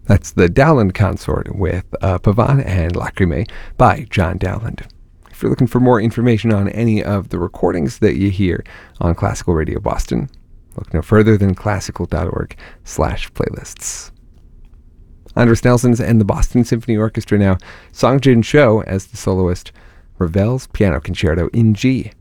That's the Dowland Consort with Pavane and Lacrime by John Dowland. If you're looking for more information on any of the recordings that you hear on Classical Radio Boston, look no further than classical.org/playlists. Andres Nelson's and the Boston Symphony Orchestra now. Song Jin Cho as the soloist. Ravel's Piano Concerto in G,